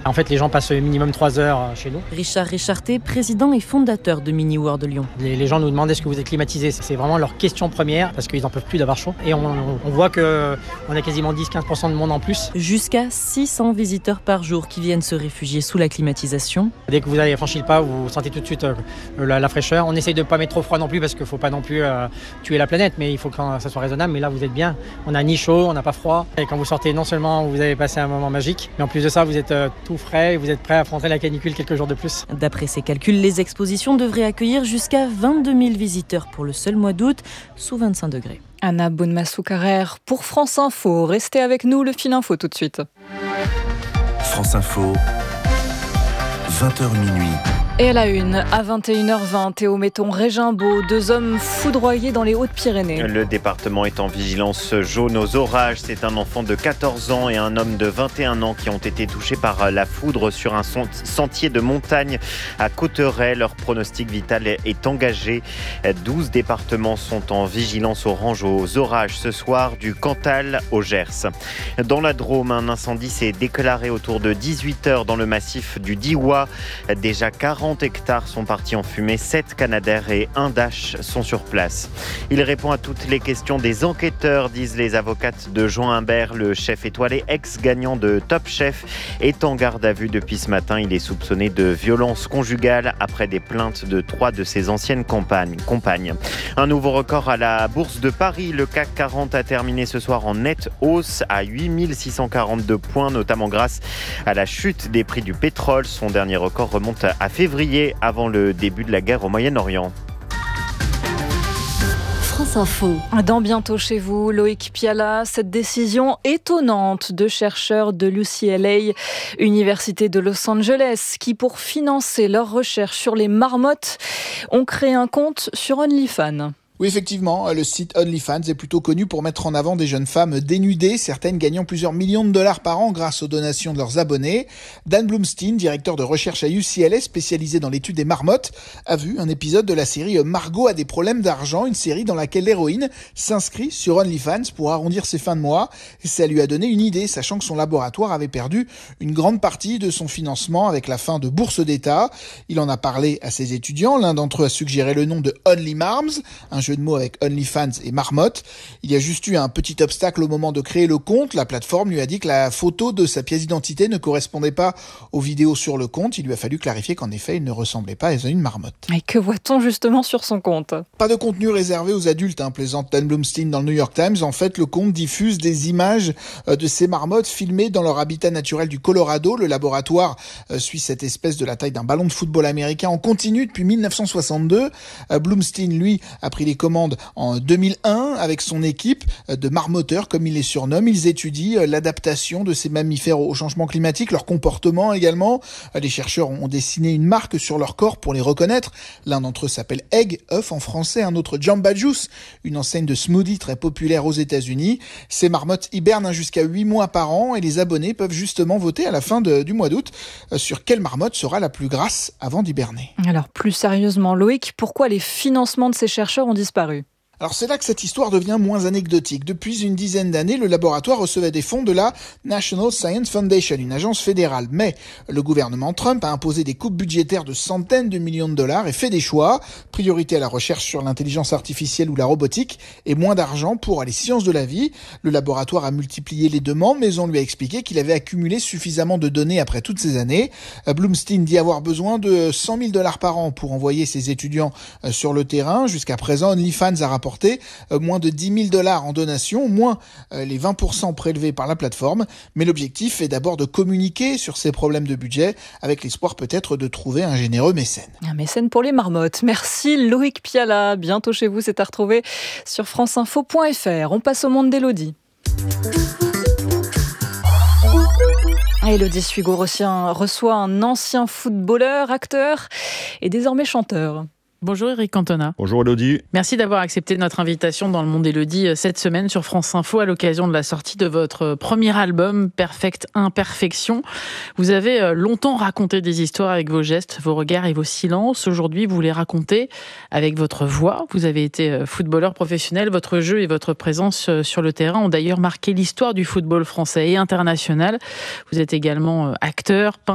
En fait, les gens passent minimum 3 heures chez nous. Richard Richarté, président et fondateur de Mini World de Lyon. Les gens nous demandent est-ce que vous êtes climatisé. C'est vraiment leur question première parce qu'ils n'en peuvent plus d'avoir chaud. Et on voit qu'on a quasiment 10-15% de monde en plus. Jusqu'à 600 visiteurs par jour qui viennent se réfugier sous la climatisation. Dès que vous avez franchi le pas, vous sentez tout de suite la fraîcheur. On essaye de ne pas mettre trop froid non plus parce qu'il ne faut pas non plus tuer la planète, mais il faut que ça soit raisonnable. Mais là, vous êtes bien. On n'a ni chaud, on n'a pas froid. Et quand vous sortez, non seulement vous avez passé un moment magique, mais en plus de ça, vous êtes tout frais et vous êtes prêt à affronter la canicule quelques jours de plus. D'après ses calculs, les expositions devraient accueillir jusqu'à 22 000 visiteurs pour le seul mois d'août, sous 25 degrés. Anna Bonemassou-Carrère pour France Info. Restez avec nous, le fil info tout de suite. France Info, 20h minuit. Et à la une, à 21h20, Théo Metton-Régimbault, 2 hommes foudroyés dans les Hautes-Pyrénées. Le département est en vigilance jaune aux orages. C'est un enfant de 14 ans et un homme de 21 ans qui ont été touchés par la foudre sur un sentier de montagne à Cauterets. Leur pronostic vital est engagé. 12 départements sont en vigilance orange aux orages ce soir, du Cantal au Gers. Dans la Drôme, un incendie s'est déclaré autour de 18h dans le massif du Diois. Déjà 40 hectares sont partis en fumée, 7 Canadair et 1 Dash sont sur place. Il répond à toutes les questions des enquêteurs, disent les avocates de Jean Humbert. Le chef étoilé, ex-gagnant de Top Chef, est en garde à vue depuis ce matin. Il est soupçonné de violence conjugale après des plaintes de 3 de ses anciennes compagnes. Un nouveau record à la Bourse de Paris. Le CAC 40 a terminé ce soir en nette hausse à 8642 points, notamment grâce à la chute des prix du pétrole. Son dernier record remonte à février, avant le début de la guerre au Moyen-Orient. France Info. Dans Bientôt chez vous, Loïc Piala, cette décision étonnante de chercheurs de l'UCLA, Université de Los Angeles, qui pour financer leurs recherches sur les marmottes, ont créé un compte sur OnlyFans. Oui, effectivement, le site OnlyFans est plutôt connu pour mettre en avant des jeunes femmes dénudées, certaines gagnant plusieurs millions de dollars par an grâce aux donations de leurs abonnés. Dan Blumstein, directeur de recherche à UCLA spécialisé dans l'étude des marmottes, a vu un épisode de la série Margot a des problèmes d'argent, une série dans laquelle l'héroïne s'inscrit sur OnlyFans pour arrondir ses fins de mois. Et ça lui a donné une idée, sachant que son laboratoire avait perdu une grande partie de son financement avec la fin de bourses d'État. Il en a parlé à ses étudiants, l'un d'entre eux a suggéré le nom de Only Marms, un jeu de mots avec OnlyFans et marmotte. Il y a juste eu un petit obstacle au moment de créer le compte. La plateforme lui a dit que la photo de sa pièce d'identité ne correspondait pas aux vidéos sur le compte. Il lui a fallu clarifier qu'en effet, il ne ressemblait pas à une marmotte. Et que voit-on justement sur son compte ? Pas de contenu réservé aux adultes, plaisante Dan Blumstein dans le New York Times. En fait, le compte diffuse des images de ces marmottes filmées dans leur habitat naturel du Colorado. Le laboratoire suit cette espèce de la taille d'un ballon de football américain en continu depuis 1962. Blumstein, lui, a pris les commandes en 2001 avec son équipe de marmotteurs, comme il les surnomme. Ils étudient l'adaptation de ces mammifères au changement climatique, leur comportement également. Les chercheurs ont dessiné une marque sur leur corps pour les reconnaître. L'un d'entre eux s'appelle Egg, œuf en français, un autre Jamba Juice, une enseigne de smoothie très populaire aux États-Unis. Ces marmottes hibernent jusqu'à 8 mois par an et les abonnés peuvent justement voter à la fin du mois d'août sur quelle marmotte sera la plus grasse avant d'hiberner. Alors plus sérieusement, Loïc, pourquoi les financements de ces chercheurs ont disparu ? Alors c'est là que cette histoire devient moins anecdotique. Depuis une dizaine d'années, le laboratoire recevait des fonds de la National Science Foundation, une agence fédérale. Mais le gouvernement Trump a imposé des coupes budgétaires de centaines de millions de dollars et fait des choix. Priorité à la recherche sur l'intelligence artificielle ou la robotique et moins d'argent pour les sciences de la vie. Le laboratoire a multiplié les demandes, mais on lui a expliqué qu'il avait accumulé suffisamment de données après toutes ces années. Blumstein dit avoir besoin de 100 000 dollars par an pour envoyer ses étudiants sur le terrain. Jusqu'à présent, OnlyFans a rapporté moins de 10 000 dollars en donation, moins les 20% prélevés par la plateforme. Mais l'objectif est d'abord de communiquer sur ces problèmes de budget, avec l'espoir peut-être de trouver un généreux mécène. Un mécène pour les marmottes. Merci Loïc Piala. Bientôt chez vous, c'est à retrouver sur franceinfo.fr. On passe au monde d'Élodie. Élodie Sugo reçoit un ancien footballeur, acteur et désormais chanteur. Bonjour Eric Cantona. Bonjour Élodie. Merci d'avoir accepté notre invitation dans le monde Élodie cette semaine sur France Info à l'occasion de la sortie de votre premier album Perfect Imperfection. Vous avez longtemps raconté des histoires avec vos gestes, vos regards et vos silences. Aujourd'hui, vous les racontez avec votre voix. Vous avez été footballeur professionnel. Votre jeu et votre présence sur le terrain ont d'ailleurs marqué l'histoire du football français et international. Vous êtes également acteur, peintre,